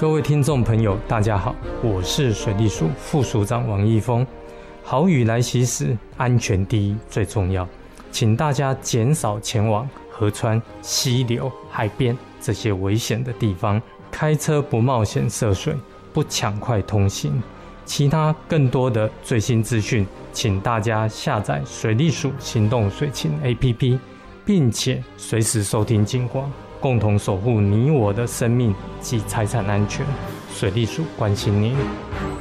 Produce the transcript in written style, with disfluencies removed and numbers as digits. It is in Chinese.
各位听众朋友大家好，我是水利署副署长王义峰。豪雨来袭时，安全第一最重要，请大家减少前往河川、溪流、海边这些危险的地方，开车不冒险涉水，不抢快通行。其他更多的最新资讯，请大家下载水利署行动水情 APP， 并且随时收听警广，共同守护你我的生命及财产安全。水利署关心您。